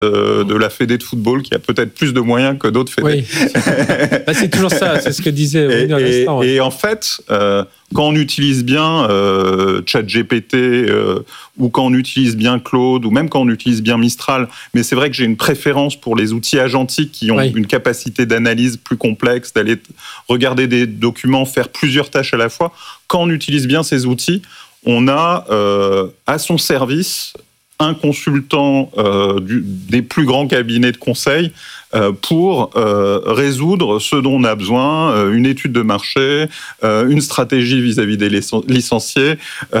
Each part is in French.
de la Fédé de football qui a peut-être plus de moyens que d'autres fédés. Oui. C'est toujours ça, c'est ce que disait Bruno à l'instant. Et en fait, quand on utilise bien ChatGPT ou quand on utilise bien Claude ou même quand on utilise bien Mistral, mais c'est vrai que j'ai une préférence pour les outils agentiques qui ont une capacité d'analyse plus complexe, d'aller regarder des documents, faire plusieurs tâches à la fois. Quand on utilise bien ces outils, on a à son service un consultant des plus grands cabinets de conseil pour résoudre ce dont on a besoin, une étude de marché, une stratégie vis-à-vis des licenciés,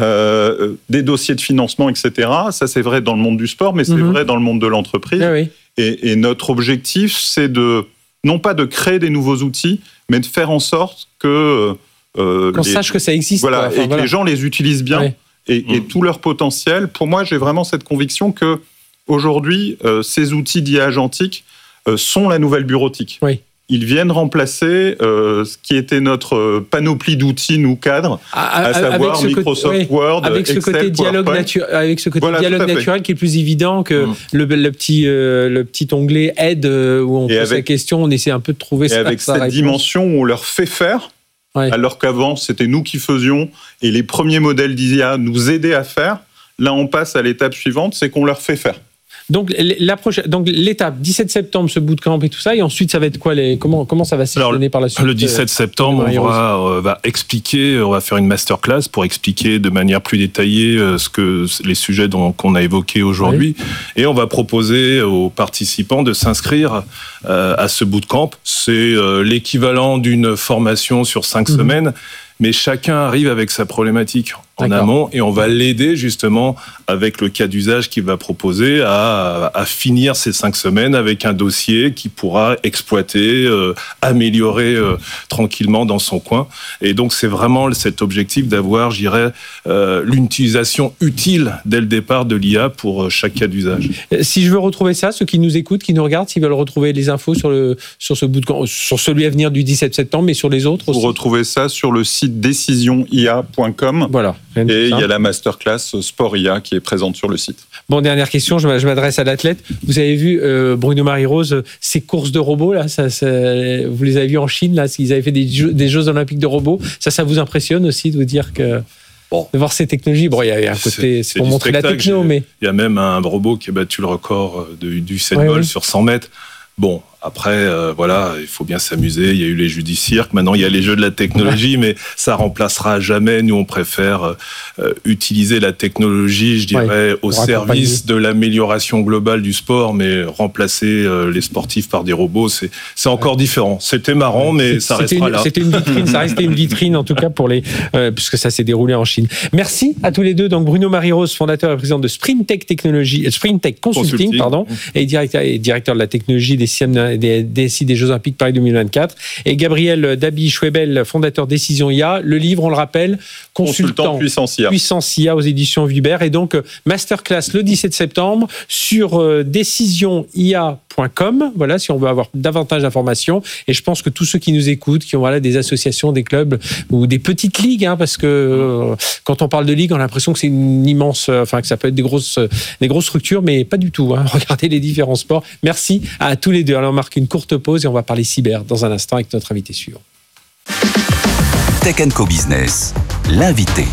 des dossiers de financement, etc. Ça, c'est vrai dans le monde du sport, mais c'est vrai dans le monde de l'entreprise. Ah oui. Et notre objectif, c'est non pas de créer des nouveaux outils, mais de faire en sorte que... qu'on sache que ça existe. Voilà, et que les gens les utilisent bien. Ouais. Et tout leur potentiel. Pour moi, j'ai vraiment cette conviction que aujourd'hui, ces outils dits agentiques sont la nouvelle bureautique. Oui. Ils viennent remplacer ce qui était notre panoplie d'outils, nous cadres, à savoir Microsoft Word, avec ce Excel, côté dialogue PowerPoint. dialogue naturel qui est plus évident que le petit onglet aide où on pose la question, on essaie un peu de trouver ça. Et avec cette dimension où on leur fait faire, alors qu'avant, c'était nous qui faisions, et les premiers modèles d'IA nous aidaient à faire. Là, on passe à l'étape suivante, c'est qu'on leur fait faire. Donc, l'étape, 17 septembre, ce bootcamp et tout ça, et ensuite, ça va être quoi comment ça va s'échelonner par la suite? Le 17 septembre, on va expliquer, on va faire une masterclass pour expliquer de manière plus détaillée les sujets qu'on a évoqués aujourd'hui. Oui. Et on va proposer aux participants de s'inscrire à ce bootcamp. C'est l'équivalent d'une formation sur 5 semaines, mais chacun arrive avec sa problématique en amont et on va l'aider justement avec le cas d'usage qu'il va proposer à finir ces 5 semaines avec un dossier qu'il pourra exploiter, améliorer tranquillement dans son coin. Et donc c'est vraiment cet objectif d'avoir, je dirais, l'utilisation utile dès le départ de l'IA pour chaque cas d'usage. Si je veux retrouver ça, ceux qui nous écoutent, qui nous regardent, s'ils veulent retrouver les infos sur ce bootcamp, sur celui à venir du 17 septembre, mais sur les autres aussi. Vous retrouvez ça sur le site decisionia.com. Voilà. Et il y a la masterclass Sport IA qui est présente sur le site. Bon, dernière question, je m'adresse à l'athlète. Vous avez vu Bruno Marie-Rose, ces courses de robots, là, vous les avez vus en Chine, là, ils avaient fait des Jeux Olympiques de robots. Ça vous impressionne aussi de vous dire que... Bon. De voir ces technologies, il y a un côté, c'est pour montrer la techno, mais... Il y a même un robot qui a battu le record du 7 vols sur 100 mètres. Bon, après, il faut bien s'amuser. Il y a eu les jeux du cirque. Maintenant, il y a les jeux de la technologie, mais ça remplacera jamais. Nous, on préfère utiliser la technologie, je dirais, au service de l'amélioration globale du sport, mais remplacer les sportifs par des robots, c'est encore différent. C'était marrant, mais ça restera là. C'était une vitrine, ça restait une vitrine, en tout cas, puisque ça s'est déroulé en Chine. Merci à tous les deux. Donc, Bruno Marie-Rose, fondateur et président de Sprintech Consulting, et directeur de la technologie des DSI des Jeux Olympiques Paris 2024, et Gabriel Dabi-Schwebel, fondateur Décision IA. Le livre, on le rappelle, Consultant Puissance IA aux éditions Vibert, et donc masterclass le 17 septembre sur decisionia.com. Voilà, si on veut avoir davantage d'informations. Et je pense que tous ceux qui nous écoutent, qui ont des associations, des clubs ou des petites ligues, parce que quand on parle de ligue, on a l'impression que c'est une immense, que ça peut être des grosses structures, mais pas du tout. Regardez les différents sports. Merci à tous les deux. Alors on marque une courte pause et on va parler cyber dans un instant avec notre invité suivant. Tech & Co Business, l'invité.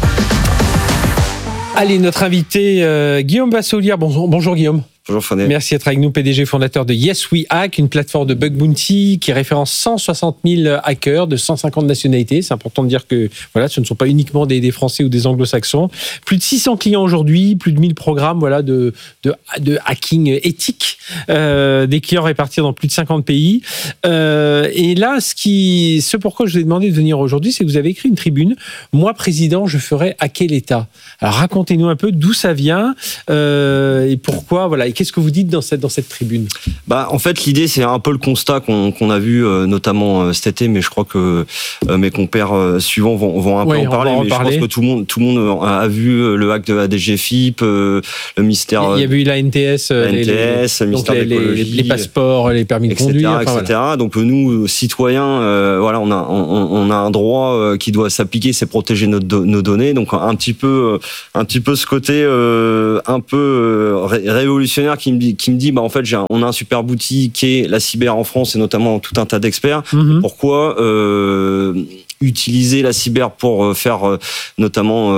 Allez, notre invité, Guillaume Bassolière. Bonjour Guillaume. Bonjour Frédéric. Merci d'être avec nous, PDG fondateur de Yes We Hack, une plateforme de bug bounty qui référence 160 000 hackers de 150 nationalités. C'est important de dire que ce ne sont pas uniquement des Français ou des Anglo-Saxons. Plus de 600 clients aujourd'hui, plus de 1000 programmes de hacking éthique, des clients répartis dans plus de 50 pays. Et là, ce pourquoi je vous ai demandé de venir aujourd'hui, c'est que vous avez écrit une tribune. Moi, président, je ferai hacker l'État. Alors racontez-nous un peu d'où ça vient et pourquoi. Et qu'est-ce que vous dites dans cette tribune ? En fait, l'idée, c'est un peu le constat qu'on a vu notamment cet été, mais je crois que mes compères suivants vont un peu en parler. Mais je pense que tout le monde a vu le hack de la DGFiP, le ministère. Il y a eu la NTS, le ministère de l'écologie, les passeports, les permis de conduire, etc. Donc nous, citoyens, on a un droit qui doit s'appliquer, c'est protéger nos données. Donc un petit peu ce côté un peu révolutionnaire fonctionnaire qui me dit en fait on a un super outil qui est la cyber en France et notamment tout un tas d'experts. Pourquoi utiliser la cyber pour faire notamment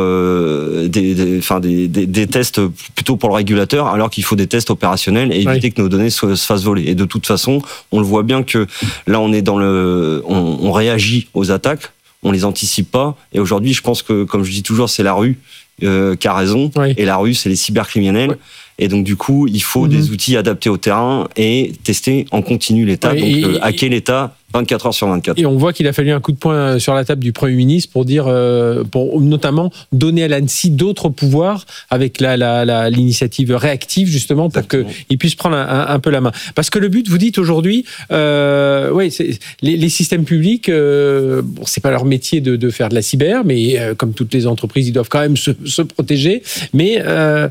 des tests plutôt pour le régulateur, alors qu'il faut des tests opérationnels et éviter que nos données se fassent voler. Et de toute façon, on le voit bien que là, on est on réagit aux attaques, on les anticipe pas. Et aujourd'hui, je pense que, comme je dis toujours, c'est la rue qui a raison. Et la rue, c'est les cybercriminels. Et donc, du coup, il faut des outils adaptés au terrain et tester en continu l'État. Donc, hacker l'État 24 heures sur 24. Et on voit qu'il a fallu un coup de poing sur la table du Premier ministre pour dire, pour notamment donner à l'ANSSI d'autres pouvoirs avec l'initiative réactive, justement, pour qu'il puisse prendre un peu la main. Parce que le but, vous dites aujourd'hui, les systèmes publics, c'est pas leur métier de faire de la cyber, mais comme toutes les entreprises, ils doivent quand même se protéger. Mais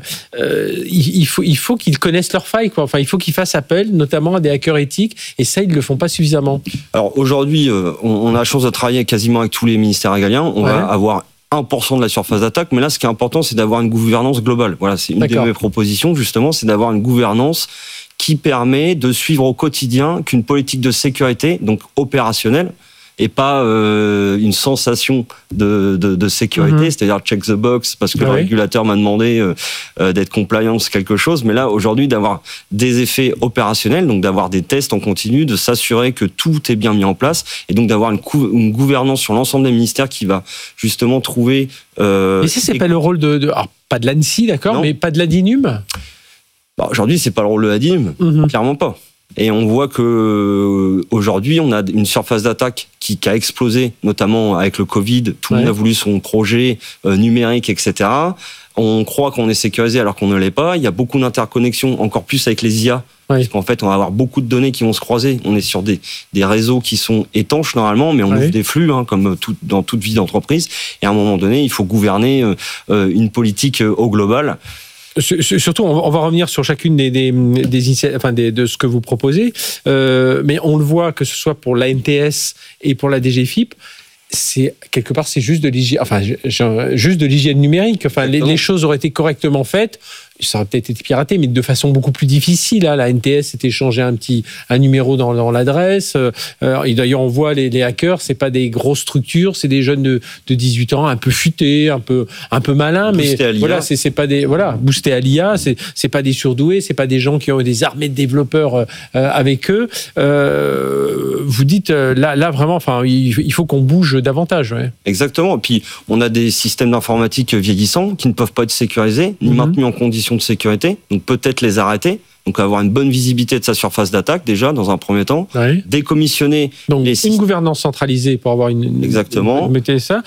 il faut qu'ils connaissent leurs failles, quoi. Enfin, il faut qu'ils fassent appel, notamment à des hackers éthiques, et ça, ils le font pas suffisamment. Alors aujourd'hui, on a la chance de travailler quasiment avec tous les ministères régaliens. On va avoir 1% de la surface d'attaque, mais là, ce qui est important, c'est d'avoir une gouvernance globale. Voilà, c'est une de mes propositions, justement, c'est d'avoir une gouvernance qui permet de suivre au quotidien qu'une politique de sécurité, donc opérationnelle, et pas une sensation de sécurité, c'est-à-dire check the box, parce que le régulateur m'a demandé d'être compliant sur quelque chose. Mais là, aujourd'hui, d'avoir des effets opérationnels, donc d'avoir des tests en continu, de s'assurer que tout est bien mis en place, et donc d'avoir une gouvernance sur l'ensemble des ministères qui va justement trouver... Mais c'est pas le rôle alors, pas de l'ANSSI, d'accord, mais pas de l'ADINUM. Aujourd'hui, c'est pas le rôle de l'ADINUM, clairement pas. Et on voit que aujourd'hui, on a une surface d'attaque qui a explosé, notamment avec le Covid. Tout le monde a voulu son projet numérique, etc. On croit qu'on est sécurisé alors qu'on ne l'est pas. Il y a beaucoup d'interconnexions, encore plus avec les IA. Parce qu'en fait, on va avoir beaucoup de données qui vont se croiser. On est sur des réseaux qui sont étanches normalement, mais on ouvre des flux, comme dans toute vie d'entreprise. Et à un moment donné, il faut gouverner une politique au global. Surtout, on va revenir sur chacune de ce que vous proposez, mais on le voit que ce soit pour l'ANTS et pour la DGFiP, quelque part c'est juste de l'hygiène numérique. Enfin, les choses auraient été correctement faites. Ça aurait peut-être été piraté, mais de façon beaucoup plus difficile. La NTS s'était changé un numéro dans l'adresse. Et d'ailleurs, on voit les hackers, c'est pas des grosses structures, c'est des jeunes de 18 ans, un peu futés, un peu malins, mais voilà, c'est pas des boostés à l'IA, c'est pas des surdoués, c'est pas des gens qui ont des armées de développeurs avec eux. Vous dites là vraiment, enfin, il faut qu'on bouge davantage. Ouais. Exactement. Et puis on a des systèmes d'informatique vieillissants qui ne peuvent pas être sécurisés ni maintenus en conditions de sécurité, donc peut-être les arrêter, donc avoir une bonne visibilité de sa surface d'attaque déjà dans un premier temps, décommissionner donc une gouvernance centralisée pour avoir une mettez ça,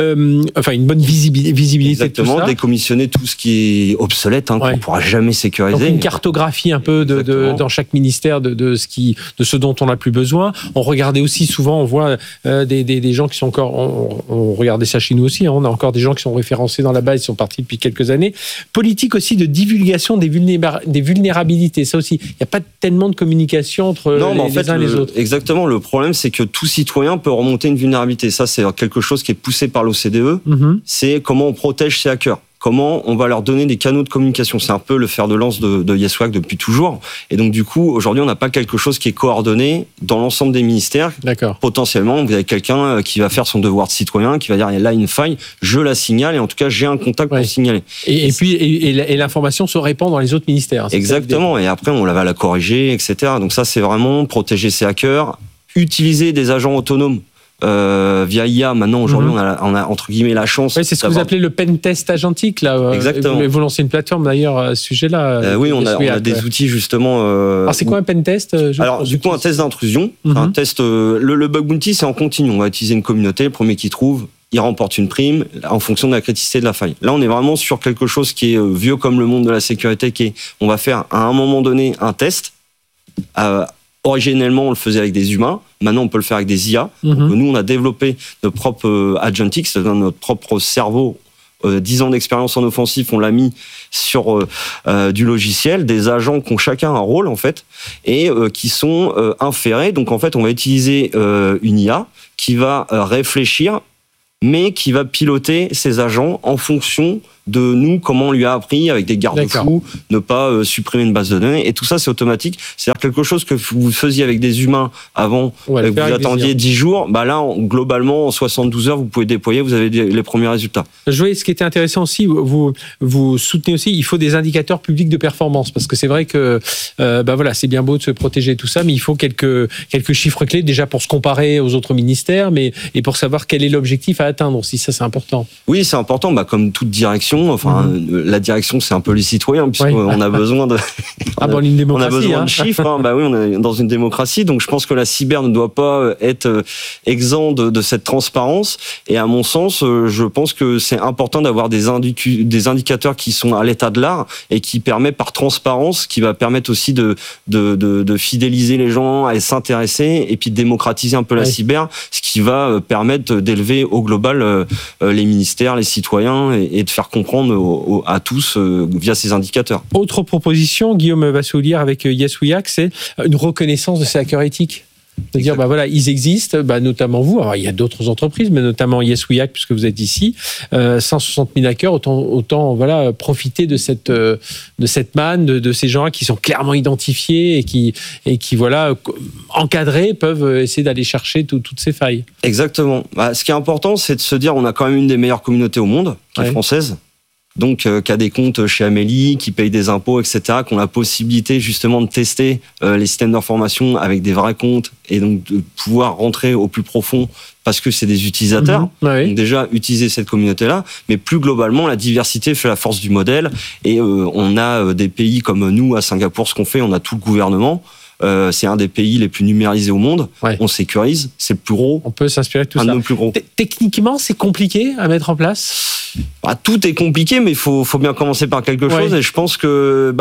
une bonne visibilité de tout ça, décommissionner tout ce qui est obsolète qu'on ne pourra jamais sécuriser. Donc une cartographie un peu dans chaque ministère de ce dont on n'a plus besoin. On regardait aussi souvent, on voit des gens qui sont encore, on regardait ça chez nous aussi, on a encore des gens qui sont référencés dans la base, ils sont partis depuis quelques années. Politique aussi de divulgation des vulnérabilités, ça aussi. Il n'y a pas tellement de communication entre les uns et les autres. Exactement. Le problème, c'est que tout citoyen peut remonter une vulnérabilité. Ça, c'est quelque chose qui est poussé par l'OCDE. C'est comment on protège ces hackers. Comment on va leur donner des canaux de communication. C'est un peu le fer de lance de YesWack depuis toujours. Et donc, du coup, aujourd'hui, on n'a pas quelque chose qui est coordonné dans l'ensemble des ministères. D'accord. Potentiellement, vous avez quelqu'un qui va faire son devoir de citoyen, qui va dire, il y a là une faille, je la signale, et en tout cas, j'ai un contact pour signaler. Et l'information se répand dans les autres ministères. Exactement. Et après, on va la corriger, etc. Donc ça, c'est vraiment protéger ces hackers, utiliser des agents autonomes. Via IA, maintenant aujourd'hui on a entre guillemets la chance. Oui, c'est ce que vous appelez le pen test agentique là. Exactement. Vous lancez une plateforme d'ailleurs à ce sujet-là. Oui, on a des outils justement. Alors c'est quoi un pen test Alors du coup un test d'intrusion, un test. Le bug bounty c'est en continu. On va utiliser une communauté, le premier qui trouve, il remporte une prime en fonction de la criticité de la faille. Là on est vraiment sur quelque chose qui est vieux comme le monde de la sécurité, on va faire à un moment donné un test. Originellement, on le faisait avec des humains. Maintenant, on peut le faire avec des IA. Donc, nous, on a développé notre propre agentic, c'est-à-dire notre propre cerveau. 10 ans d'expérience en offensif, on l'a mis sur du logiciel, des agents qui ont chacun un rôle, en fait, et qui sont inférés. Donc, en fait, on va utiliser une IA qui va réfléchir, mais qui va piloter ces agents en fonction de nous, comment on lui a appris avec des garde-fous, ne pas supprimer une base de données. Et tout ça, c'est automatique. C'est-à-dire quelque chose que vous faisiez avec des humains avant, que vous attendiez 10 jours, bah là, globalement, en 72 heures, vous pouvez déployer, vous avez les premiers résultats. Je voyais ce qui était intéressant aussi, vous soutenez aussi, il faut des indicateurs publics de performance, parce que c'est vrai que c'est bien beau de se protéger tout ça, mais il faut quelques chiffres clés déjà pour se comparer aux autres ministères, et pour savoir quel est l'objectif à atteindre aussi. Ça, c'est important. Oui, c'est important. Comme toute direction, la direction, c'est un peu les citoyens, puisqu'on a besoin de. On a besoin de chiffres. Oui, on est dans une démocratie, donc je pense que la cyber ne doit pas être exempt de cette transparence. Et à mon sens, je pense que c'est important d'avoir des indicateurs qui sont à l'état de l'art et qui permettent par transparence, qui va permettre aussi de fidéliser les gens à s'intéresser et puis de démocratiser un peu la cyber, ce qui va permettre d'élever au global les ministères, les citoyens et de faire comprendre à tous via ces indicateurs. Autre proposition, Guillaume Bassoulière avec Yes We Hack, c'est une reconnaissance de ces hackers éthiques. De dire, ils existent, notamment vous. Alors, il y a d'autres entreprises, mais notamment Yes We Hack, puisque vous êtes ici. 160 000 hackers, autant profiter de cette manne, de ces gens-là qui sont clairement identifiés et qui encadrés, peuvent essayer d'aller chercher toutes ces failles. Exactement. Ce qui est important, c'est de se dire, on a quand même une des meilleures communautés au monde, qui est française. Donc, qui a des comptes chez Amélie, qui paye des impôts, etc., qui ont la possibilité justement de tester les systèmes d'information avec des vrais comptes et donc de pouvoir rentrer au plus profond parce que c'est des utilisateurs. Donc déjà, utiliser cette communauté-là, mais plus globalement, la diversité fait la force du modèle et on a des pays comme nous, à Singapour, ce qu'on fait, on a tout le gouvernement. C'est un des pays les plus numérisés au monde. On sécurise, c'est le plus gros. On peut s'inspirer de tout ça. Un de nos plus gros. Techniquement, c'est compliqué à mettre en place. Tout est compliqué, mais il faut bien commencer par quelque chose. Et je pense que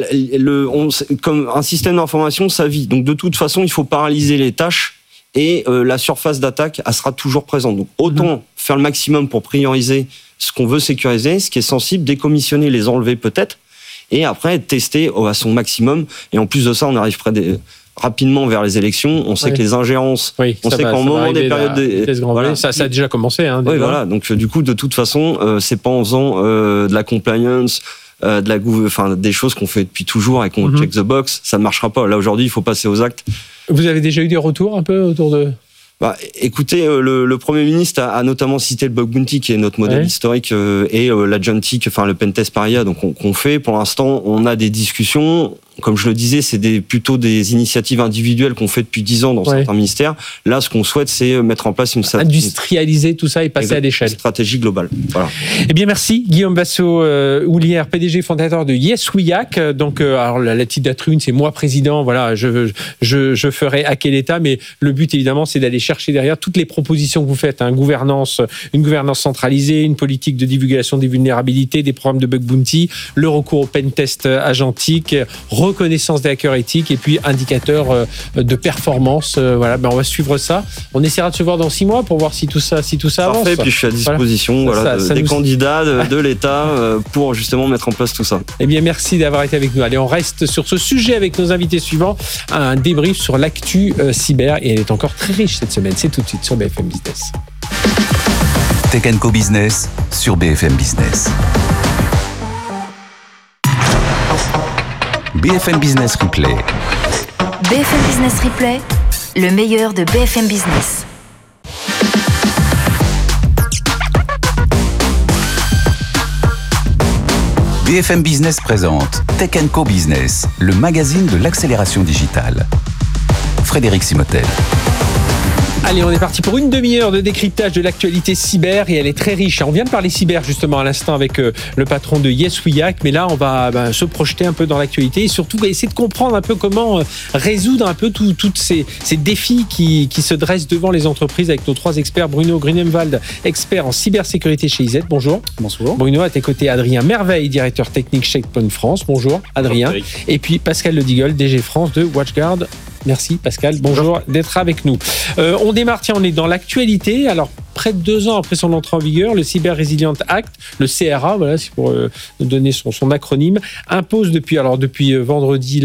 comme un système d'information, ça vit. Donc de toute façon, il faut paralyser les tâches et la surface d'attaque, elle sera toujours présente. Donc autant faire le maximum pour prioriser ce qu'on veut sécuriser, ce qui est sensible, décommissionner, les enlever peut-être. Et après, tester à son maximum. Et en plus de ça, on arrive rapidement vers les élections. On sait que les ingérences, on sait qu'en moment des périodes... Ça a déjà commencé. Donc du coup, de toute façon, c'est pas en faisant de la compliance, des choses qu'on fait depuis toujours et qu'on check the box, ça ne marchera pas. Là, aujourd'hui, il faut passer aux actes. Vous avez déjà eu des retours un peu autour de... Écoutez, le Premier ministre a notamment cité le Bug Bounty, qui est notre modèle historique, et l'Agentic, le Pentest Paria, donc qu'on fait. Pour l'instant, on a des discussions. Comme je le disais, c'est plutôt des initiatives individuelles qu'on fait depuis 10 ans dans certains ministères. Là, ce qu'on souhaite, c'est mettre en place industrialiser tout ça et passer à l'échelle. Stratégie globale. Voilà. Eh bien, merci. Guillaume Bassoulière, PDG fondateur de Yes We Hack. Donc, alors, la titre d'Atrune, c'est moi président. Voilà, je ferai hacker l'État, mais le but, évidemment, c'est d'aller chercher derrière toutes les propositions que vous faites. Une gouvernance centralisée, une politique de divulgation des vulnérabilités, des programmes de Bug Bounty, le recours au Pentest agentique, reconnaissance des hackers éthiques et puis indicateurs de performance. On va suivre ça. On essaiera de se voir dans 6 mois pour voir si tout ça avance. Parfait, puis je suis à disposition des candidats de l'État pour justement mettre en place tout ça. Eh bien, merci d'avoir été avec nous. Allez, on reste sur ce sujet avec nos invités suivants. Un débrief sur l'actu cyber et elle est encore très riche cette semaine. C'est tout de suite sur BFM Business. Tech & Co Business sur BFM Business. BFM Business Replay. BFM Business Replay, le meilleur de BFM Business. BFM Business présente Tech & Co Business, le magazine de l'accélération digitale. Frédéric Simotel. Allez, on est parti pour une demi-heure de décryptage de l'actualité cyber et elle est très riche. On vient de parler cyber justement à l'instant avec le patron de Yes We Hack, mais là on va se projeter un peu dans l'actualité et surtout essayer de comprendre un peu comment résoudre un peu tous ces défis qui se dressent devant les entreprises avec nos 3 experts. Bruno Grunemwald, expert en cybersécurité chez IZ. Bonjour. Bonjour. Bruno, à tes côtés, Adrien Merveille, directeur technique Checkpoint France. Bonjour Adrien. Bonjour, et puis Pascal Ledigold, DG France de WatchGuard. Merci Pascal, bonjour d'être avec nous. On démarre, on est dans l'actualité. Alors, près de 2 ans après son entrée en vigueur, le Cyber Resilience Act, le CRA, voilà, c'est pour donner son acronyme, impose depuis vendredi,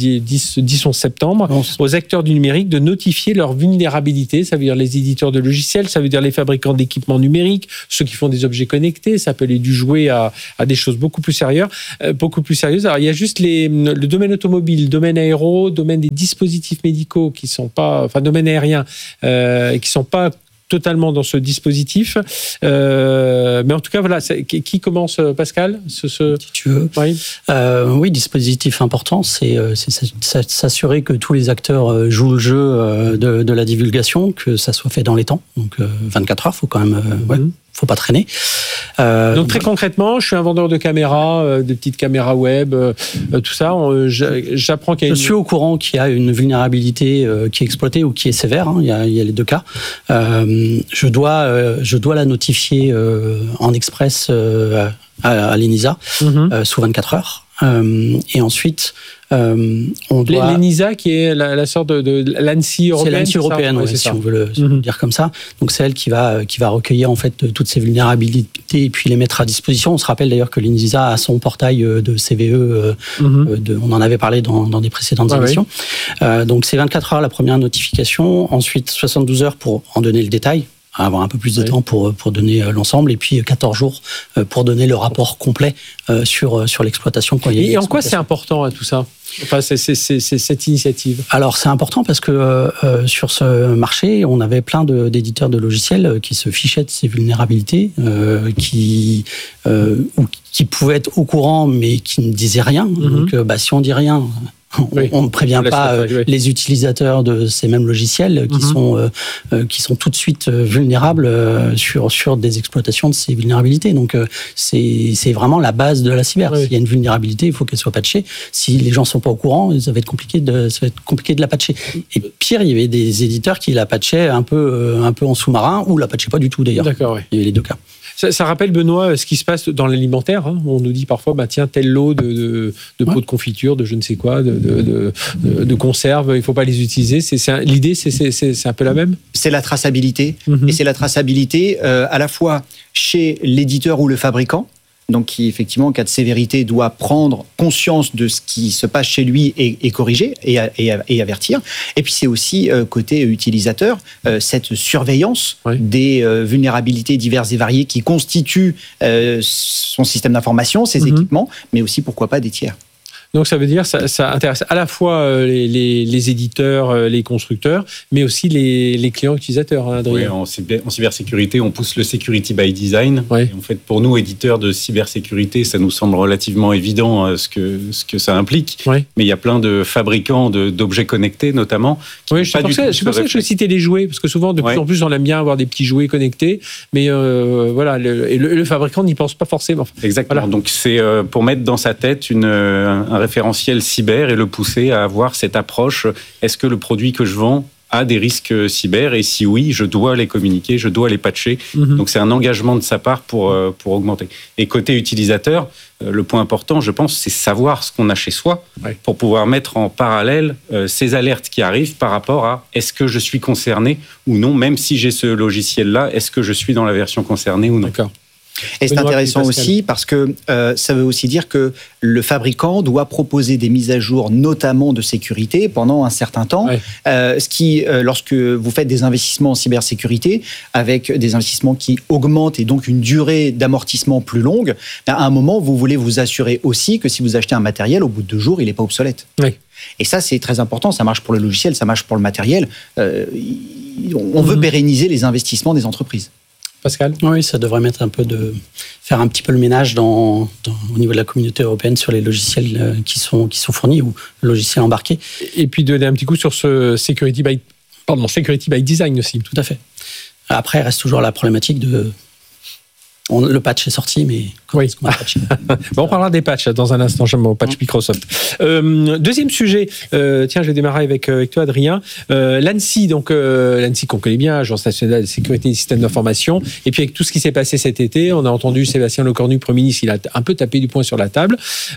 10 septembre, aux acteurs du numérique de notifier leurs vulnérabilités. Ça veut dire les éditeurs de logiciels, ça veut dire les fabricants d'équipements numériques, ceux qui font des objets connectés, ça peut aller du jouet à des choses beaucoup plus sérieuses. Alors, il y a juste le domaine automobile, domaine aéro, domaine des dispositifs médicaux qui sont pas, enfin, domaine aérien, qui sont pas totalement dans ce dispositif. Mais en tout cas, voilà, qui commence, Pascal Si tu veux. Oui, dispositif important, c'est s'assurer que tous les acteurs jouent le jeu de la divulgation, que ça soit fait dans les temps. Donc 24 heures, faut quand même... faut pas traîner. Donc très concrètement, je suis un vendeur de caméras, de petites caméras web, tout ça. J'apprends qu'il y a Je suis au courant qu'il y a une vulnérabilité qui est exploitée ou qui est sévère. Il y a les deux cas. Je dois la notifier en express à l'ENISA sous 24 heures. Et ensuite, on doit... L'ENISA qui est la sorte de l'ANSSI européenne. C'est l'ANSSI européenne, si on veut le dire comme ça. Donc c'est elle qui va recueillir en fait toutes ces vulnérabilités et puis les mettre à disposition. On se rappelle d'ailleurs que l'ENISA a son portail de CVE. On en avait parlé dans des précédentes émissions. Donc c'est 24 heures la première notification. Ensuite 72 heures pour en donner le détail, avoir un peu plus de temps pour donner l'ensemble, et puis 14 jours pour donner le rapport complet sur l'exploitation. Et en quoi c'est important tout ça, enfin, c'est cette initiative? Alors c'est important parce que sur ce marché, on avait plein d'éditeurs de logiciels qui se fichaient de ces vulnérabilités, qui pouvaient être au courant mais qui ne disaient rien. Donc si on dit rien, on ne prévient pas les utilisateurs de ces mêmes logiciels qui sont tout de suite vulnérables sur des exploitations de ces vulnérabilités. Donc c'est vraiment la base de la cyber. S'il y a une vulnérabilité, il faut qu'elle soit patchée. Si les gens ne sont pas au courant, ça va être compliqué de la patcher. Et pire, il y avait des éditeurs qui la patchaient un peu en sous-marin ou la patchaient pas du tout d'ailleurs. D'accord, il y avait les deux cas. Ça rappelle, Benoît, ce qui se passe dans l'alimentaire. On nous dit parfois, tiens, tel lot de pots de confiture, de je ne sais quoi, de conserve, il ne faut pas les utiliser. L'idée, c'est un peu la même. C'est la traçabilité. Et c'est la traçabilité à la fois chez l'éditeur ou le fabricant, donc qui, effectivement, en cas de sévérité, doit prendre conscience de ce qui se passe chez lui et corriger et avertir. Et puis, c'est aussi, côté utilisateur, cette surveillance des vulnérabilités diverses et variées qui constituent son système d'information, ses équipements, mais aussi, pourquoi pas, des tiers. Donc ça veut dire ça intéresse à la fois les éditeurs, les constructeurs, mais aussi les clients utilisateurs. Adrien. Oui, en cybersécurité, on pousse le security by design. Et en fait, pour nous, éditeurs de cybersécurité, ça nous semble relativement évident ce que ça implique. Mais il y a plein de fabricants d'objets connectés, notamment. Oui, c'est pour ça que je citais les jouets, parce que souvent, de plus en plus, on aime bien avoir des petits jouets connectés, mais voilà, le fabricant n'y pense pas forcément. Exactement. Voilà. Donc c'est pour mettre dans sa tête un référentiel cyber et le pousser à avoir cette approche. Est-ce que le produit que je vends a des risques cyber? Et si oui, je dois les communiquer, je dois les patcher. Donc c'est un engagement de sa part pour augmenter. Et côté utilisateur, le point important, je pense, c'est savoir ce qu'on a chez soi pour pouvoir mettre en parallèle ces alertes qui arrivent par rapport à est-ce que je suis concerné ou non, même si j'ai ce logiciel-là, est-ce que je suis dans la version concernée ou non? D'accord. Et c'est intéressant aussi parce que ça veut aussi dire que le fabricant doit proposer des mises à jour, notamment de sécurité, pendant un certain temps. Ce qui, lorsque vous faites des investissements en cybersécurité, avec des investissements qui augmentent et donc une durée d'amortissement plus longue, à un moment, vous voulez vous assurer aussi que si vous achetez un matériel, au bout de 2 jours, il n'est pas obsolète. Et ça, c'est très important. Ça marche pour le logiciel, ça marche pour le matériel. On veut pérenniser les investissements des entreprises. Pascal? Oui, ça devrait faire un petit peu le ménage au niveau de la communauté européenne sur les logiciels qui sont fournis ou logiciels embarqués. Et puis donner un petit coup sur ce security by design aussi. Tout à fait. Après, il reste toujours la problématique le patch est sorti, mais Oui. Bon, on parlera des patchs dans un instant, j'aime mon patch Microsoft. Deuxième sujet, tiens, je vais démarrer avec toi, Adrien. L'ANSSI, donc l'ANSSI qu'on connaît bien, Agence nationale de sécurité des systèmes d'information. Et puis avec tout ce qui s'est passé cet été, on a entendu Sébastien Lecornu, Premier ministre, il a un peu tapé du poing sur la table.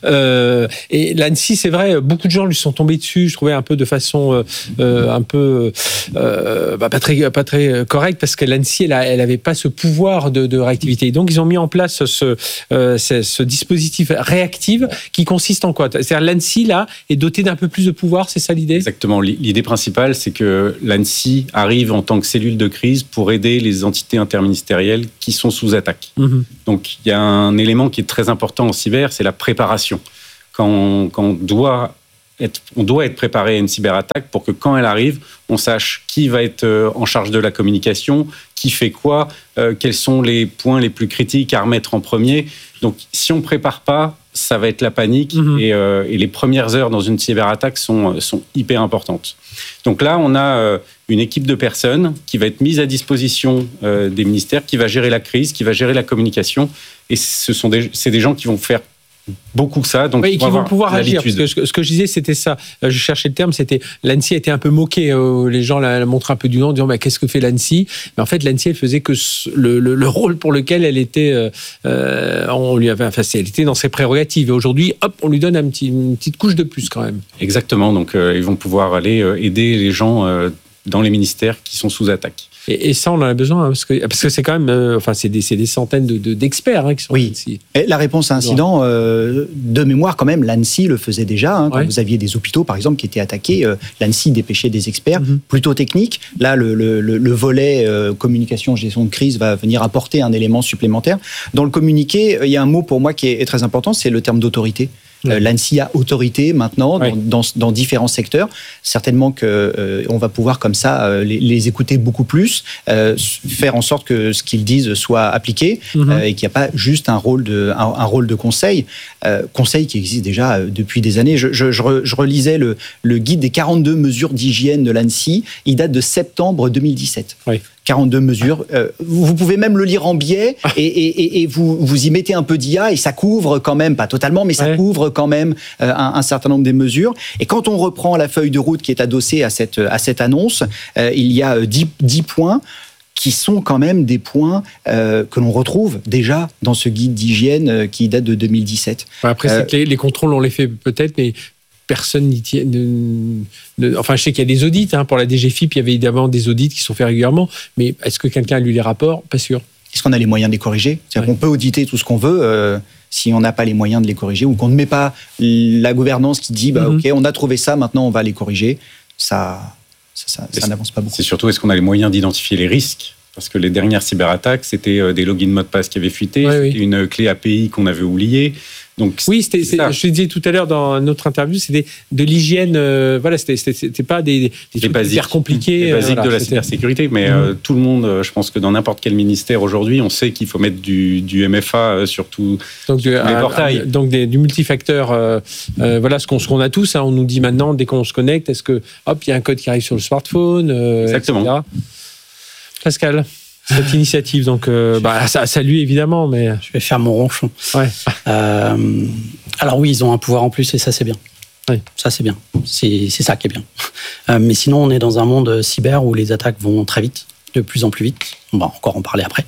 Et l'ANSSI, c'est vrai, beaucoup de gens lui sont tombés dessus, je trouvais un peu de façon un peu pas très correcte, parce que l'ANSSI, elle avait pas ce pouvoir de réactivité. Et donc, ils ont mis en place ce dispositif réactif qui consiste en quoi? C'est-à-dire l'ANSSI, là, est doté d'un peu plus de pouvoir, c'est ça l'idée? Exactement. L'idée principale, c'est que l'ANSSI arrive en tant que cellule de crise pour aider les entités interministérielles qui sont sous attaque. Donc, il y a un élément qui est très important en cyber, c'est la préparation. Quand on doit être préparé à une cyberattaque pour que quand elle arrive, on sache qui va être en charge de la communication, qui fait quoi, quels sont les points les plus critiques à remettre en premier. Donc, si on ne prépare pas, ça va être la panique et les premières heures dans une cyberattaque sont hyper importantes. Donc là, on a une équipe de personnes qui va être mise à disposition des ministères, qui va gérer la crise, qui va gérer la communication. Et c'est des gens qui vont faire beaucoup ça, donc qui vont pouvoir agir. Parce que ce que je disais, c'était ça. Je cherchais le terme, c'était l'ANSSI a été un peu moquée. Les gens la montraient un peu du nom, en disant qu'est-ce que fait l'ANSSI? Mais en fait, l'ANSSI, elle faisait que le rôle pour lequel elle était, elle était dans ses prérogatives. Et aujourd'hui, hop, on lui donne une petite couche de plus quand même. Exactement. Donc, ils vont pouvoir aller aider les gens dans les ministères qui sont sous attaque. Et ça, on en a besoin, parce que c'est quand même, c'est des centaines d'experts qui sont ici. Et la réponse à incident, de mémoire quand même, l'ANSSI le faisait déjà. Quand vous aviez des hôpitaux, par exemple, qui étaient attaqués, l'ANSSI dépêchait des experts plutôt techniques. Là, le volet communication, gestion de crise va venir apporter un élément supplémentaire. Dans le communiqué, il y a un mot pour moi qui est très important, c'est le terme d'autorité. L'ANSSI a autorité maintenant dans différents secteurs. Certainement qu'on va pouvoir comme ça les écouter beaucoup plus, faire en sorte que ce qu'ils disent soit appliqué et qu'il n'y a pas juste un rôle de conseil. Conseil qui existe déjà depuis des années. Je relisais le guide des 42 mesures d'hygiène de l'ANSSI. Il date de septembre 2017. 42 mesures. Vous pouvez même le lire en biais et vous y mettez un peu d'IA et ça couvre quand même, pas totalement, mais ça couvre quand même un certain nombre des mesures. Et quand on reprend la feuille de route qui est adossée à cette annonce, il y a 10 points qui sont quand même des points que l'on retrouve déjà dans ce guide d'hygiène qui date de 2017. Après, c'est que les contrôles, on les fait peut-être, mais personne n'y tient. Enfin, je sais qu'il y a des audits. Pour la DGFiP, il y avait évidemment des audits qui sont faits régulièrement. Mais est-ce que quelqu'un a lu les rapports? Pas sûr. Est-ce qu'on a les moyens de les corriger? C'est-à-dire qu'on peut auditer tout ce qu'on veut si on n'a pas les moyens de les corriger ou qu'on ne met pas la gouvernance qui dit OK, on a trouvé ça, maintenant on va les corriger. Ça n'avance pas beaucoup. C'est surtout, est-ce qu'on a les moyens d'identifier les risques? Parce que les dernières cyberattaques, c'était des logins mot de passe qui avaient fuité, une clé API qu'on avait oubliée. Donc, je disais tout à l'heure dans notre interview, c'était de l'hygiène. C'était pas des trucs hyper compliqués. Les basiques de la cybersécurité, mais tout le monde, je pense que dans n'importe quel ministère aujourd'hui, on sait qu'il faut mettre du MFA sur tous les portails. Donc du multifacteur. Voilà ce qu'on a tous. On nous dit maintenant, dès qu'on se connecte, est-ce que il y a un code qui arrive sur le smartphone, exactement. Etc. Pascal, cette initiative, donc ça salue évidemment, mais je vais faire mon ronchon. Alors oui, ils ont un pouvoir en plus et ça c'est bien. Ça c'est bien. C'est ça qui est bien. Mais sinon, on est dans un monde cyber où les attaques vont très vite, de plus en plus vite. On va encore en parler après.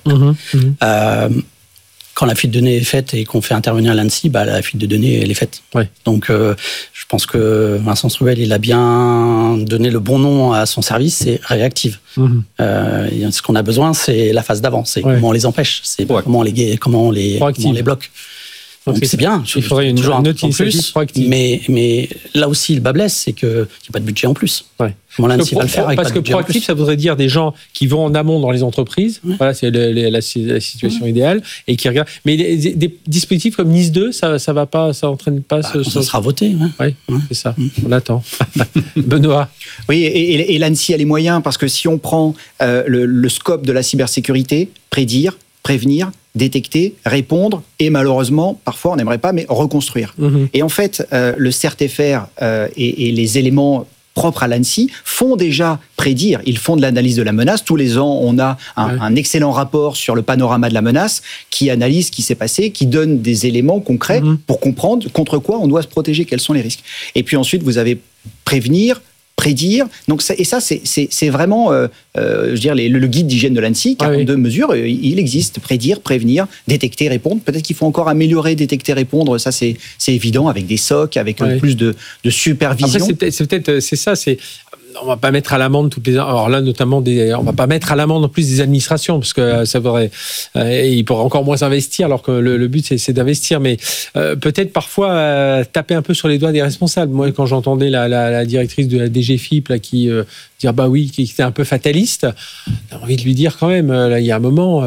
Quand la fuite de données est faite et qu'on fait intervenir l'ANSSI, la fuite de données, elle est faite. Donc, je pense que Vincent Struwel, il a bien donné le bon nom à son service, c'est réactive. Ce qu'on a besoin, c'est la phase d'avant, c'est comment on les empêche, c'est comment on les bloque. Donc c'est bien, il faudrait toujours un autre plus, mais là aussi le bas blesse, c'est qu'il n'y a pas de budget en plus. Comment l'ANSSI va le faire avec parce pas de que proactif, ça voudrait dire des gens qui vont en amont dans les entreprises, voilà, c'est la situation idéale, et qui regardent. Mais des dispositifs comme NIS2, ça va pas, ça entraîne pas ça sera voté. C'est ça, on attend. Benoît. Oui, et l'ANSSI a les moyens, parce que si on prend le scope de la cybersécurité, prédire, prévenir, détecter, répondre et malheureusement, parfois on n'aimerait pas, mais reconstruire. Et en fait, le CERT-FR et les éléments propres à l'ANSSI, font déjà prédire. Ils font de l'analyse de la menace. Tous les ans, on a un excellent rapport sur le panorama de la menace qui analyse ce qui s'est passé, qui donne des éléments concrets pour comprendre contre quoi on doit se protéger, quels sont les risques. Et puis ensuite, vous avez prévenir, prédire. Donc c'est vraiment, je veux dire, le guide d'hygiène de l'ANSSI, 42 mesures, il existe. Prédire, prévenir, détecter, répondre. Peut-être qu'il faut encore améliorer, détecter, répondre. Ça, c'est évident, avec des SOC, avec plus de supervision. Après, c'est ça. On va pas mettre à l'amende toutes les. Alors là, notamment on va pas mettre à l'amende en plus des administrations, parce que ça pourrait. Ils pourraient encore moins investir, alors que le but c'est d'investir. Mais peut-être parfois taper un peu sur les doigts des responsables. Moi, quand j'entendais la directrice de la DGFiP là, qui dire qui était un peu fataliste, j'ai envie de lui dire quand même. Là, il y a un moment.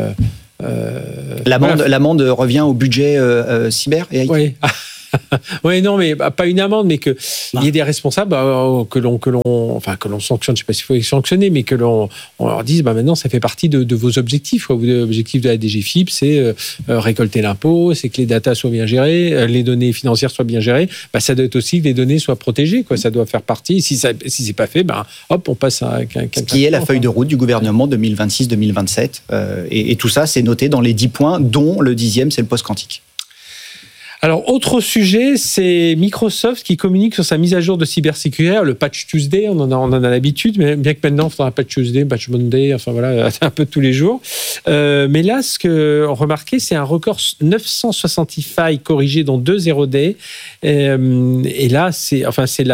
L'amende revient au budget cyber et IT. Oui. Oui, non, mais pas une amende, mais qu'il y ait des responsables que l'on sanctionne. Je ne sais pas s'il faut les sanctionner, mais que on leur dise, maintenant, ça fait partie de vos objectifs. L'objectif de la DGFiP, c'est récolter l'impôt, c'est que les datas soient bien gérées, les données financières soient bien gérées. Ça doit être aussi que les données soient protégées. Ça doit faire partie. Si c'est pas fait, hop, on passe à ce qui est la feuille de route du gouvernement 2026-2027. Et tout ça, c'est noté dans les 10 points, dont le 10e, c'est le post-quantique. Alors, autre sujet, c'est Microsoft qui communique sur sa mise à jour de cybersécurité, le Patch Tuesday, on en a l'habitude, mais bien que maintenant, on fait un Patch Tuesday, Patch Monday, enfin voilà, un peu tous les jours. Mais là, ce qu'on remarquait, c'est un record 960 failles corrigées dans 2 0 day. Et là, c'est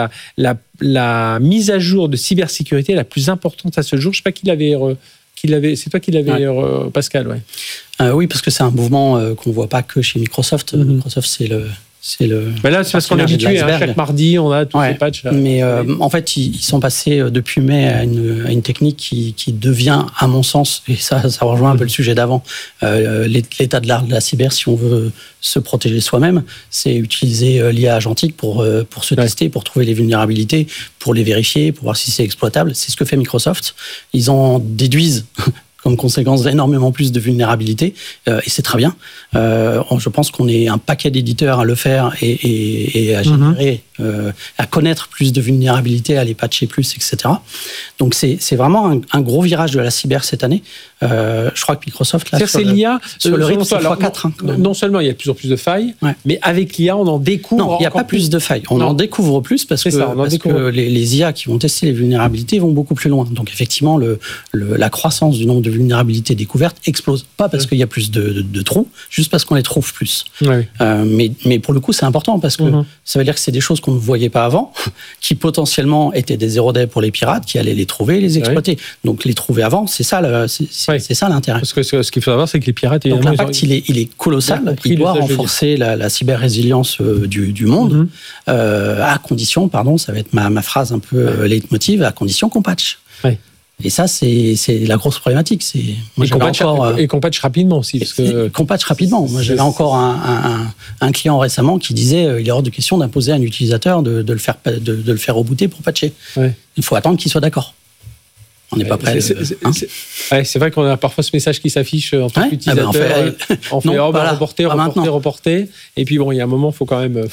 la mise à jour de cybersécurité la plus importante à ce jour. Je ne sais pas qui l'avait. C'est toi qui l'avais, Pascal, ouais. Oui, parce que c'est un mouvement qu'on ne voit pas que chez Microsoft. Microsoft, c'est le. Mais là, c'est parce qu'on est habitué. Chaque mardi, on a tous ces patchs. Là. Mais en fait, ils sont passés depuis mai à une technique qui devient, à mon sens, et ça rejoint un peu le sujet d'avant, l'état de l'art de la cyber, si on veut se protéger soi-même, c'est utiliser l'IA agentique pour se tester, pour trouver les vulnérabilités, pour les vérifier, pour voir si c'est exploitable. C'est ce que fait Microsoft. Ils en déduisent comme conséquence énormément plus de vulnérabilités, et c'est très bien. Je pense qu'on est un paquet d'éditeurs à le faire et à générer, à connaître plus de vulnérabilités, à les patcher plus, etc. Donc c'est vraiment un gros virage de la cyber cette année. Je crois que Microsoft, là, c'est l'IA, sur le rythme, c'est x4. Non seulement il y a de plus en plus de failles, mais avec l'IA, on en découvre. Non, il n'y a pas plus de failles. On en découvre plus parce que les IA qui vont tester les vulnérabilités vont beaucoup plus loin. Donc effectivement, la croissance du nombre de vulnérabilités découvertes explose. Pas parce qu'il y a plus de trous, juste parce qu'on les trouve plus. Mais pour le coup, c'est important parce que ça veut dire que c'est des choses qu'on ne voyait pas avant, qui potentiellement étaient des zero-day pour les pirates, qui allaient les trouver, les exploiter. Donc les trouver avant, c'est ça l'intérêt. Parce que ce qu'il faut savoir, c'est que les pirates, donc l'impact, il est colossal. Il doit renforcer la cyber-résilience du monde, à condition, ça va être ma phrase un peu leitmotiv, à condition qu'on patch. Et ça, c'est la grosse problématique. Et qu'on patch rapidement aussi. Qu'on patch rapidement. Moi, j'avais encore un client récemment qui disait il est hors de question d'imposer à un utilisateur de le faire rebooter pour patcher. Il faut attendre qu'il soit d'accord. On n'est pas prêt. C'est vrai qu'on a parfois ce message qui s'affiche en tant qu'utilisateur. On fait reporter. Et puis bon, il y a un moment, il faut quand même.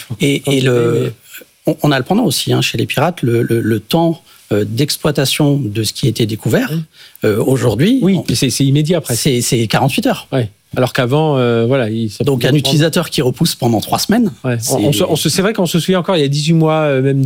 On a le pendant aussi chez les pirates, le temps d'exploitation de ce qui a été découvert. Aujourd'hui, c'est immédiat après. C'est 48 heures. Alors qu'avant, donc un utilisateur qui repousse pendant 3 semaines. C'est vrai qu'on se souvient encore, il y a 18 mois, même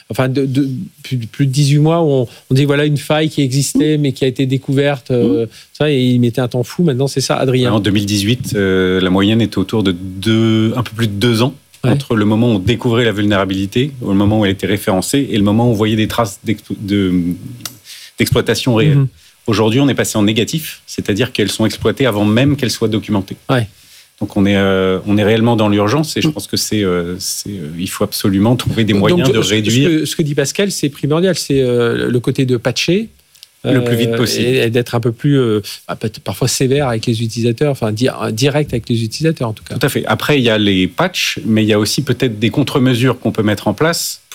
plus de 18 mois, où on dit voilà une faille qui existait, mais qui a été découverte. Et il mettait un temps fou. Maintenant, c'est ça, Adrien. En 2018, la moyenne était autour de un peu plus de 2 ans. Entre le moment où on découvrait la vulnérabilité, le moment où elle était référencée, et le moment où on voyait des traces d'exploitation réelle. Aujourd'hui, on est passé en négatif, c'est-à-dire qu'elles sont exploitées avant même qu'elles soient documentées. Donc on est réellement dans l'urgence, et je pense que il faut absolument trouver des moyens de réduire. Ce que dit Pascal, c'est primordial, c'est le côté de patcher. Le plus vite possible. Et d'être un peu plus, parfois sévère avec les utilisateurs, direct avec les utilisateurs en tout cas. Tout à fait. Après, il y a les patchs, mais il y a aussi peut-être des contre-mesures qu'on peut mettre en place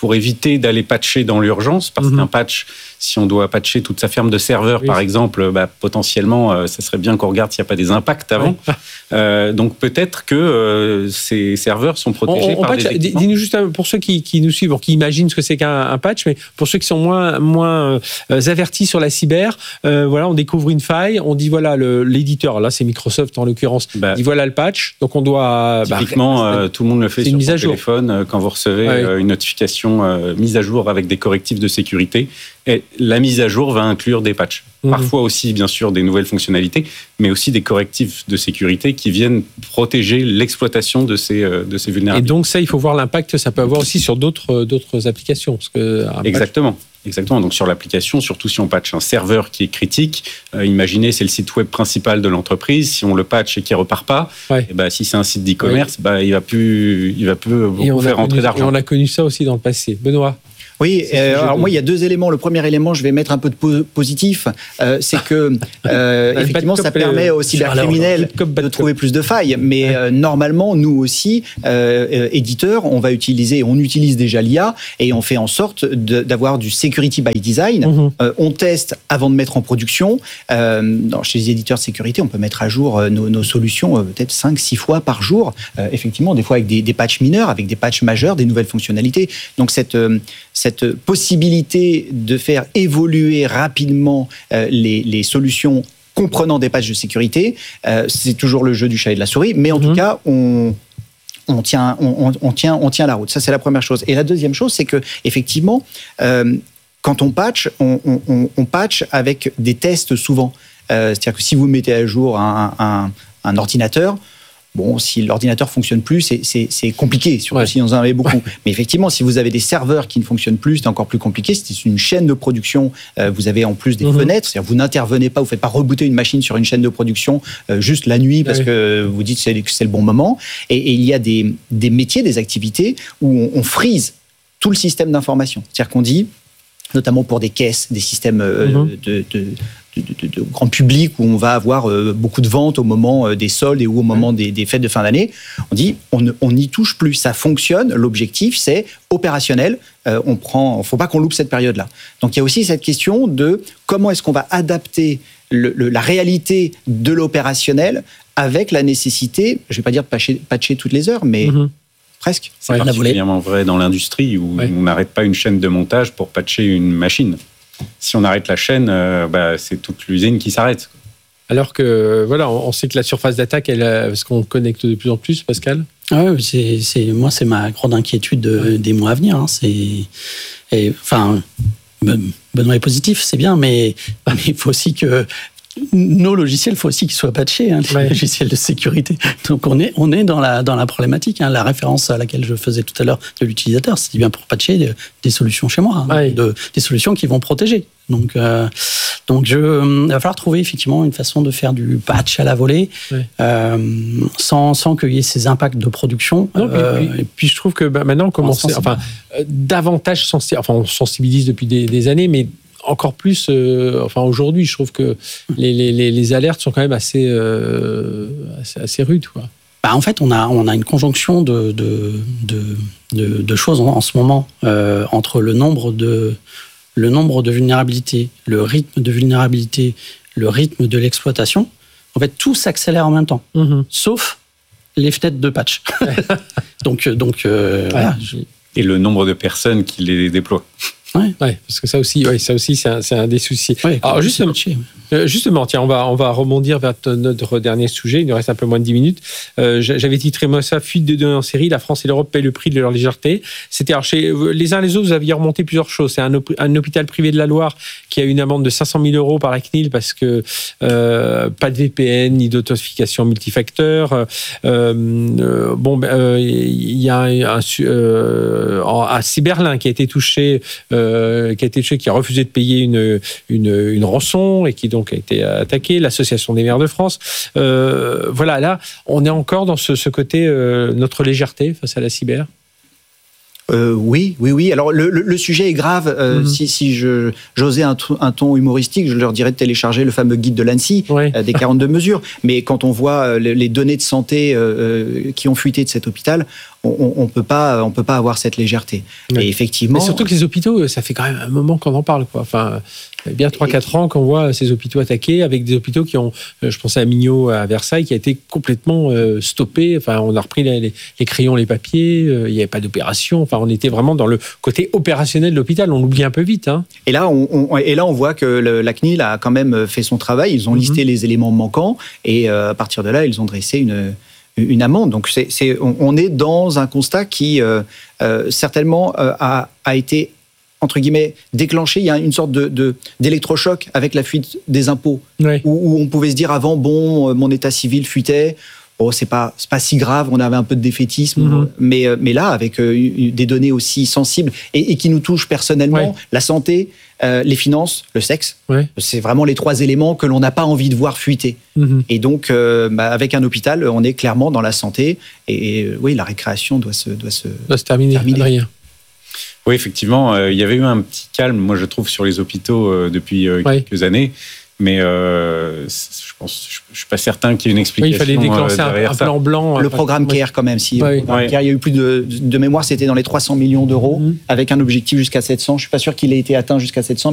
pour éviter d'aller patcher dans l'urgence, parce qu'un patch, si on doit patcher toute sa ferme de serveurs, par exemple, potentiellement, ça serait bien qu'on regarde s'il n'y a pas des impacts avant. Donc peut-être que ces serveurs sont protégés par des équipements. Dis-nous juste, pour ceux qui nous suivent, qui imaginent ce que c'est qu'un patch, mais pour ceux qui sont moins avertis sur la cyber, voilà, on découvre une faille, on dit voilà, l'éditeur, là c'est Microsoft en l'occurrence, dit voilà le patch, donc on doit... Typiquement, tout le monde le fait sur son téléphone quand vous recevez une notification mise à jour avec des correctifs de sécurité. Et la mise à jour va inclure des patchs. Parfois aussi, bien sûr, des nouvelles fonctionnalités, mais aussi des correctifs de sécurité qui viennent protéger l'exploitation de ces vulnérabilités. Et donc ça, il faut voir l'impact que ça peut avoir aussi sur d'autres applications. Parce que Exactement. Donc sur l'application, surtout si on patche un serveur qui est critique, imaginez c'est le site web principal de l'entreprise, si on le patche et qu'il ne repart pas, et si c'est un site d'e-commerce, il va plus beaucoup faire rentrer d'argent. Et on a connu ça aussi dans le passé. Benoît? Oui, alors moi il y a deux éléments. Le premier élément, je vais mettre un peu de positif, c'est que effectivement ça permet aux cybercriminels de trouver plus de failles. Mais normalement, nous aussi, éditeurs, on utilise déjà l'IA et on fait en sorte d'avoir du security by design. On teste avant de mettre en production. Chez les éditeurs de sécurité, on peut mettre à jour nos solutions peut-être 5-6 fois par jour. Effectivement, des fois avec des patchs mineurs, avec des patchs majeurs, des nouvelles fonctionnalités. Donc cette possibilité de faire évoluer rapidement les solutions comprenant des patchs de sécurité, c'est toujours le jeu du chat et de la souris, mais en tout cas, on tient la route. Ça, c'est la première chose. Et la deuxième chose, c'est que effectivement, quand on patch, on patch avec des tests souvent. C'est-à-dire que si vous mettez à jour un ordinateur, bon, si l'ordinateur fonctionne plus, c'est compliqué, surtout si on en avait beaucoup. Mais effectivement, si vous avez des serveurs qui ne fonctionnent plus, c'est encore plus compliqué. C'est une chaîne de production. Vous avez en plus des fenêtres. C'est-à-dire vous n'intervenez pas, vous ne faites pas rebooter une machine sur une chaîne de production juste la nuit parce que vous dites que c'est le bon moment. Et il y a des métiers, des activités où on freeze tout le système d'information. C'est-à-dire qu'on dit, notamment pour des caisses, des systèmes de grand public où on va avoir beaucoup de ventes au moment des soldes et ou au moment des fêtes de fin d'année, on dit on n'y touche plus, ça fonctionne, l'objectif c'est opérationnel, faut pas qu'on loupe cette période-là. Donc il y a aussi cette question de comment est-ce qu'on va adapter la réalité de l'opérationnel avec la nécessité, je vais pas dire de patcher toutes les heures, mais presque. C'est particulièrement vrai dans l'industrie où on n'arrête pas une chaîne de montage pour patcher une machine. Si on arrête la chaîne, c'est toute l'usine qui s'arrête. Alors que, voilà, on sait que la surface d'attaque, est-ce qu'on connecte de plus en plus, Pascal ? Oui, c'est ma grande inquiétude des mois à venir. Benoît est positif, c'est bien, mais il faut aussi que nos logiciels, il faut aussi qu'ils soient patchés, les logiciels de sécurité. Donc on est dans la problématique. La référence à laquelle je faisais tout à l'heure de l'utilisateur, c'est bien pour patcher des solutions chez moi, des solutions qui vont protéger. Donc il va falloir trouver effectivement une façon de faire du patch à la volée, sans qu'il y ait ces impacts de production. Et puis je trouve que maintenant on commence, davantage on sensibilise depuis des années, mais encore plus, aujourd'hui, je trouve que les alertes sont quand même assez rudes, quoi. En fait, on a une conjonction de choses en ce moment entre le nombre de vulnérabilités, le rythme de vulnérabilité, le rythme de l'exploitation. En fait, tout s'accélère en même temps, sauf les fenêtres de patch. Voilà. Et le nombre de personnes qui les déploient. Parce que ça aussi, c'est un des soucis. Alors justement, tiens, on va rebondir vers notre dernier sujet. Il nous reste un peu moins de 10 minutes. J'avais titré moi ça, fuite de données en série. La France et l'Europe paient le prix de leur légèreté. C'était chez les uns les autres, vous aviez remonté plusieurs choses. C'est un hôpital privé de la Loire qui a une amende de 500 000 € par la CNIL parce que pas de VPN ni d'authentification multifacteur. Il y a à Cyberlin qui a été touché. Qui a refusé de payer une rançon et qui donc a été attaqué, l'Association des maires de France. Là, on est encore dans ce côté, notre légèreté face à la cyber. Oui. Alors le sujet est grave. Si j'osais un ton humoristique, je leur dirais de télécharger le fameux guide de l'ANSSI des 42 mesures. Mais quand on voit les données de santé qui ont fuité de cet hôpital, on peut pas avoir cette légèreté. Ouais. Et effectivement. Mais surtout que les hôpitaux, ça fait quand même un moment qu'on en parle, quoi. Enfin, bien 3-4 ans qu'on voit ces hôpitaux attaqués, avec des hôpitaux qui ont, je pensais à Mignot à Versailles, qui a été complètement stoppé. Enfin, on a repris les crayons, les papiers, il n'y avait pas d'opération. Enfin, on était vraiment dans le côté opérationnel de l'hôpital. On l'oublie un peu vite. Hein. Et là, on voit que la CNIL a quand même fait son travail. Ils ont listé les éléments manquants et à partir de là, ils ont dressé une amende. Donc, on est dans un constat qui certainement a été entre guillemets déclenché. Il y a une sorte d'électrochoc avec la fuite des impôts, où on pouvait se dire avant, mon état civil fuitait. Oh, c'est pas si grave, on avait un peu de défaitisme, mais là, avec des données aussi sensibles et qui nous touchent personnellement, la santé, les finances, le sexe, c'est vraiment les 3 éléments que l'on n'a pas envie de voir fuiter. Et donc, avec un hôpital, on est clairement dans la santé, et oui, la récréation doit se terminer. Adrien. Oui, effectivement, il y avait eu un petit calme, moi je trouve, sur les hôpitaux depuis quelques années. Mais je suis pas certain qu'il y ait une explication. Il fallait déclencer un plan blanc. Le programme CARE, quand même. Si CARE, il y a eu plus de mémoire, c'était dans les 300 millions d'euros, avec un objectif jusqu'à 700. Je suis pas sûr qu'il ait été atteint jusqu'à 700.